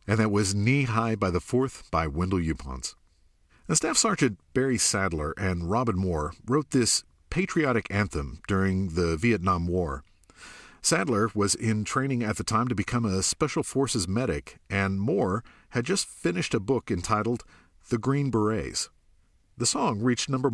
And that was Knee High by the Fourth by Wendell Upons. And Staff Sergeant Barry Sadler and Robin Moore wrote this patriotic anthem during the Vietnam War. Sadler was in training at the time to become a Special Forces medic, and Moore had just finished a book entitled The Green Berets. The song reached number